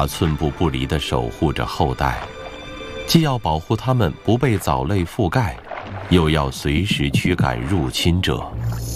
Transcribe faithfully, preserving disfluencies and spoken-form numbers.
他寸步不离地守护着后代，既要保护他们不被藻类覆盖，又要随时驱赶入侵者。